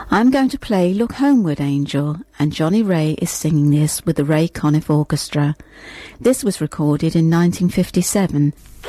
I'm going to play Look Homeward, Angel, and Johnny Ray is singing this with the Ray Conniff Orchestra. This was recorded in 1957.